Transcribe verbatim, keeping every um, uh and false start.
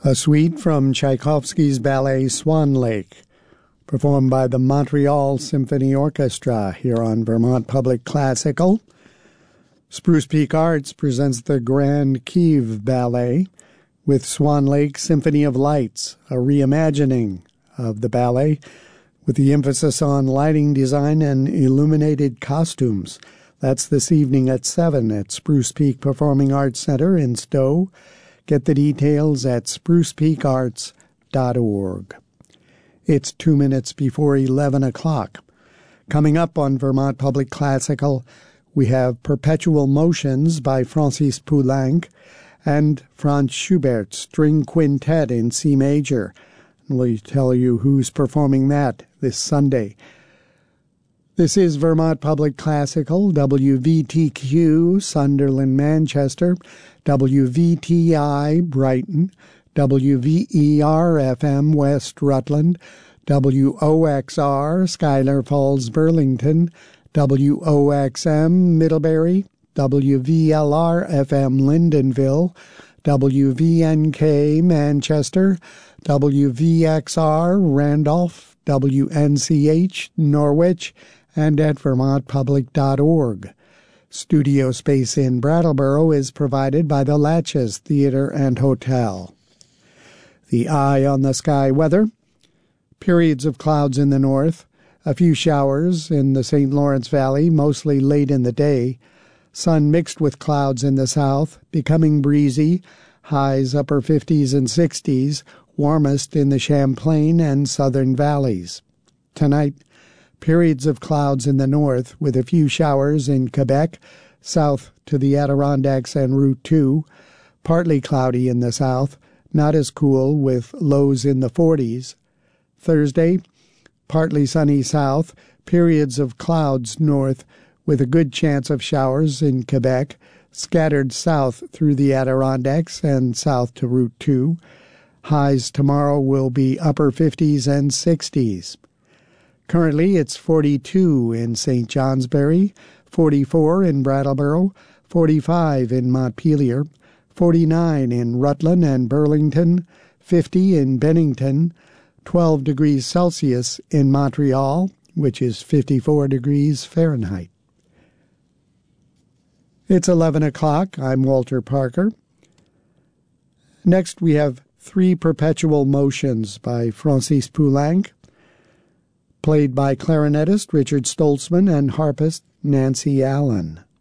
A suite from Tchaikovsky's ballet Swan Lake, performed by the Montreal Symphony Orchestra here on Vermont Public Classical. Spruce Peak Arts presents the Grand Kiev Ballet with Swan Lake Symphony of Lights, a reimagining of the ballet with the emphasis on lighting design and illuminated costumes. That's this evening at seven at Spruce Peak Performing Arts Center in Stowe. Get the details at spruce peak arts dot org. It's two minutes before eleven o'clock. Coming up on Vermont Public Classical, we have Perpetual Motions by Francis Poulenc and Franz Schubert String Quintet in C major. And we'll tell you who's performing that this Sunday. This is Vermont Public Classical, W V T Q, Sunderland, Manchester, W V T I, Brighton, W V E R F M, West Rutland, W O X R, Schuyler Falls, Burlington, W O X M, Middlebury, W V L R F M, Lyndonville, W V N K, Manchester, W V X R, Randolph, W N C H, Norwich, and at vermont public dot org. Studio space in Brattleboro is provided by the Latches Theater and Hotel. The eye on the sky weather. Periods of clouds in the north. A few showers in the Saint Lawrence Valley, mostly late in the day. Sun mixed with clouds in the south, becoming breezy. Highs upper fifties and sixties, warmest in the Champlain and southern valleys. Tonight, periods of clouds in the north with a few showers in Quebec, south to the Adirondacks and Route two. Partly cloudy in the south, not as cool with lows in the forties. Thursday, partly sunny south, periods of clouds north with a good chance of showers in Quebec, scattered south through the Adirondacks and south to Route two. Highs tomorrow will be upper fifties and sixties. Currently, it's forty-two in Saint Johnsbury, forty-four in Brattleboro, forty-five in Montpelier, forty-nine in Rutland and Burlington, fifty in Bennington, twelve degrees Celsius in Montreal, which is fifty-four degrees Fahrenheit. It's eleven o'clock. I'm Walter Parker. Next, we have Three Perpetual Motions by Francis Poulenc, played by clarinetist Richard Stoltzman and harpist Nancy Allen.